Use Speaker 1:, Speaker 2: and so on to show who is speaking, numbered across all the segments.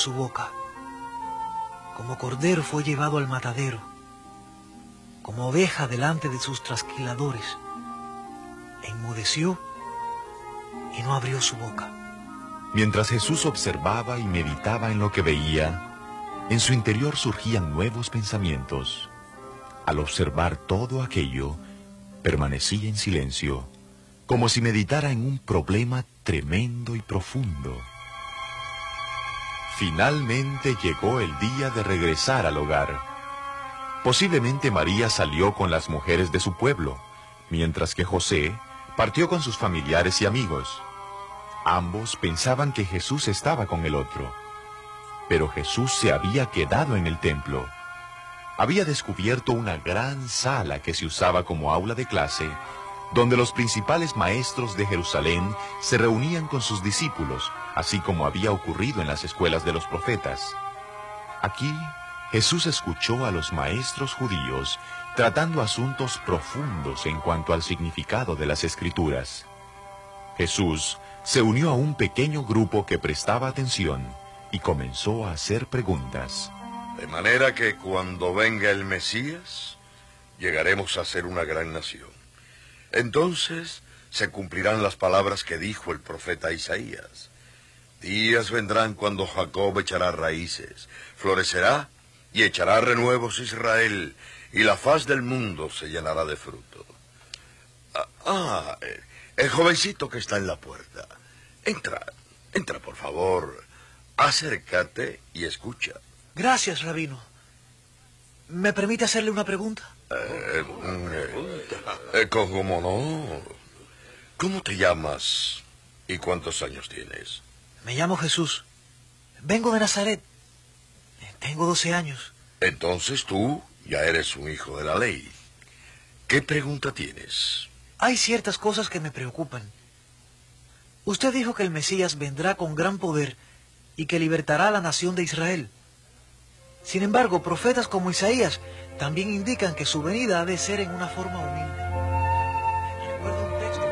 Speaker 1: su boca. Como cordero fue llevado al matadero, como oveja delante de sus trasquiladores. Enmudeció y no abrió su boca.
Speaker 2: Mientras Jesús observaba y meditaba en lo que veía, en su interior surgían nuevos pensamientos. Al observar todo aquello, permanecía en silencio, como si meditara en un problema tremendo y profundo. Finalmente llegó el día de regresar al hogar. Posiblemente María salió con las mujeres de su pueblo, mientras que José partió con sus familiares y amigos. Ambos pensaban que Jesús estaba con el otro, pero Jesús se había quedado en el templo. Había descubierto una gran sala que se usaba como aula de clase, donde los principales maestros de Jerusalén se reunían con sus discípulos, así como había ocurrido en las escuelas de los profetas. Aquí, Jesús escuchó a los maestros judíos tratando asuntos profundos en cuanto al significado de las Escrituras. Jesús se unió a un pequeño grupo que prestaba atención y comenzó a hacer preguntas.
Speaker 3: De manera que cuando venga el Mesías, llegaremos a ser una gran nación. Entonces se cumplirán las palabras que dijo el profeta Isaías. Días vendrán cuando Jacob echará raíces, florecerá y echará renuevos Israel, y la faz del mundo se llenará de fruto. El jovencito que está en la puerta. Entra por favor. Acércate y escucha.
Speaker 1: Gracias, rabino. ¿Me permite hacerle una pregunta?
Speaker 3: ¿Cómo no? ¿Cómo te llamas y cuántos años tienes?
Speaker 1: Me llamo Jesús. Vengo de Nazaret. Tengo 12 años.
Speaker 3: Entonces tú ya eres un hijo de la ley. ¿Qué pregunta tienes?
Speaker 1: Hay ciertas cosas que me preocupan. Usted dijo que el Mesías vendrá con gran poder y que libertará a la nación de Israel. Sin embargo, profetas como Isaías también indican que su venida ha de ser en una forma humilde. Recuerdo un texto.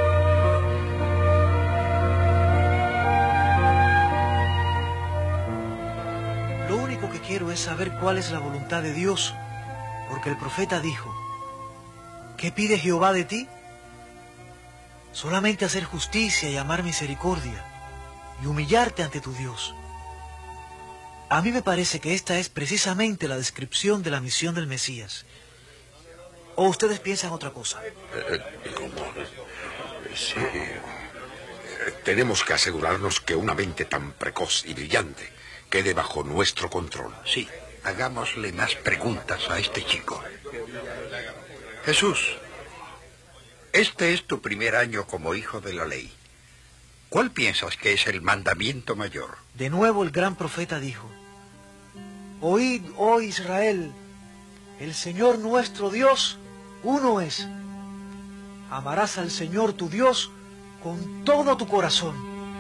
Speaker 1: Lo único que quiero es saber cuál es la voluntad de Dios, porque el profeta dijo: ¿qué pide Jehová de ti? Solamente hacer justicia y amar misericordia y humillarte ante tu Dios. A mí me parece que esta es precisamente la descripción de la misión del Mesías. ¿O ustedes piensan otra cosa?
Speaker 4: ¿Cómo? Sí. Tenemos que asegurarnos que una mente tan precoz y brillante quede bajo nuestro control.
Speaker 5: Sí, hagámosle más preguntas a este chico. Jesús, este es tu primer año como hijo de la ley. ¿Cuál piensas que es el mandamiento mayor?
Speaker 1: De nuevo el gran profeta dijo: oíd, oh Israel, el Señor nuestro Dios, uno es. Amarás al Señor tu Dios con todo tu corazón.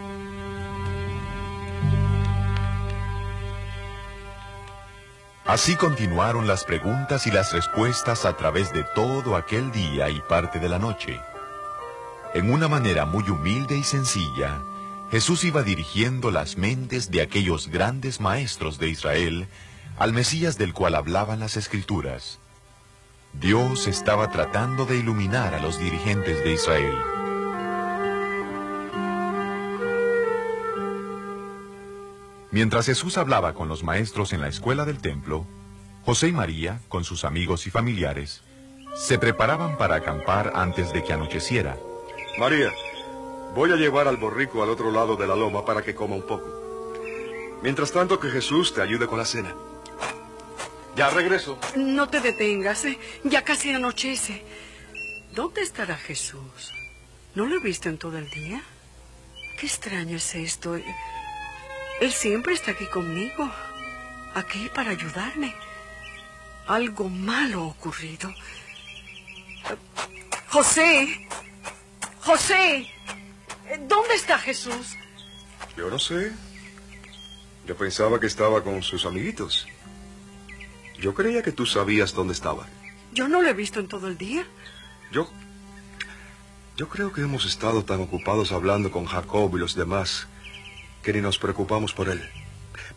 Speaker 2: Así continuaron las preguntas y las respuestas a través de todo aquel día y parte de la noche. En una manera muy humilde y sencilla, Jesús iba dirigiendo las mentes de aquellos grandes maestros de Israel al Mesías del cual hablaban las Escrituras. Dios estaba tratando de iluminar a los dirigentes de Israel. Mientras Jesús hablaba con los maestros en la escuela del templo, José y María, con sus amigos y familiares, se preparaban para acampar antes de que anocheciera.
Speaker 6: María, voy a llevar al borrico al otro lado de la loma para que coma un poco. Mientras tanto, que Jesús te ayude con la cena. Ya regreso.
Speaker 7: No te detengas, ya casi anochece. ¿Dónde estará Jesús? ¿No lo he visto en todo el día? Qué extraño es esto. Él siempre está aquí conmigo, aquí para ayudarme. Algo malo ha ocurrido. José, José, ¿dónde está Jesús?
Speaker 6: Yo no sé. Yo pensaba que estaba con sus amiguitos. Yo creía que tú sabías dónde estaba.
Speaker 7: Yo no lo he visto en todo el día.
Speaker 6: Yo creo que hemos estado tan ocupados hablando con Jacob y los demás que ni nos preocupamos por él.